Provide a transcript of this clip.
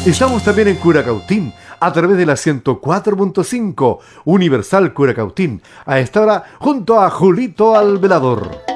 Estamos también en Curacautín, a través de la 104.5 Universal Curacautín. A esta hora, junto a Julito Alvelador.